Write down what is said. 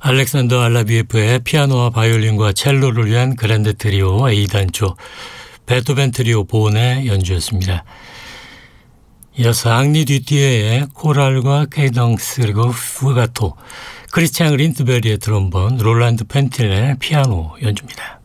알렉산더 알라비에프의 피아노와 바이올린과 첼로를 위한 그랜드 트리오 A단조, 베토벤 트리오 본의 연주였습니다. 이어서 앙리 뒤띠에의 코랄과 케이덩스 그리고 푸가토, 크리스티안 린트베리의 드럼본, 롤란드 펜틸의 피아노 연주입니다.